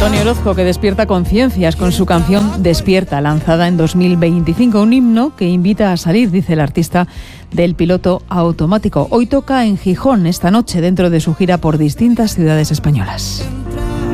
Toni Orozco, que despierta conciencias con su canción Despierta, lanzada en 2025. Un himno que invita a salir, dice el artista, del piloto automático. Hoy toca en Gijón, esta noche, dentro de su gira por distintas ciudades españolas.